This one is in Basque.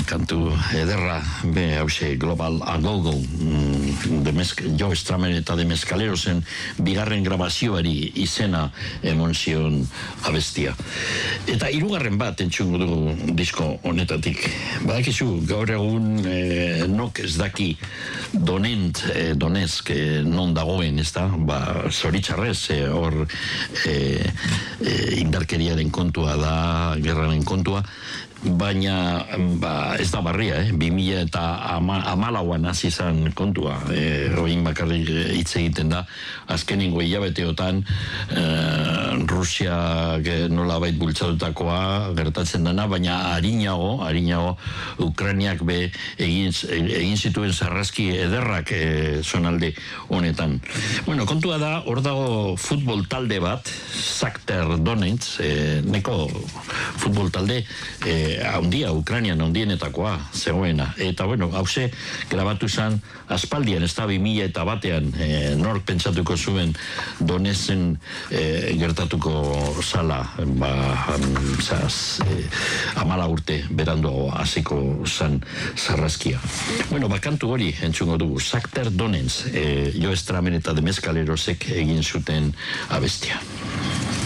kantu ederra, hause Global A Go-Go, Joe Strummer eta de Mescalerosen bigarren grabazioari izena emon zion abestia. Eta hirugarren bat entzungo dugu disko honetatik. Badakizu, gaur egun nok ez daki Donetsk non dagoen, ez da? Zoritxarrez, hor indarkeriaren kontua da, gerraren kontua, baina ez da barria, 2014an hasi izan kontua, oin bakarrik hitz egiten da, azkenengo hilabeteotan Rusia nolabait bultzatutakoa gertatzen dena, baina harinago Ukrainiak be egin zituen sarraski ederrak zonalde honetan. Bueno, kontua da, hor dago futbol talde bat, Shakhtar Donetsk, neko futbol talde haundia, Ukrainian haundienetakoa zegoena. Eta, bueno, hause grabatu zen aspaldian, ez da 2001an, nork pentsatuko zuen Donetsen gertatuko zala, 14 urte beranduago hasiko zen sarraskia. Bueno, kantu hori entzungo dugu, Shakhtar Donetsk, Joe Strummer eta de Mescalerosek egin zuten abestia.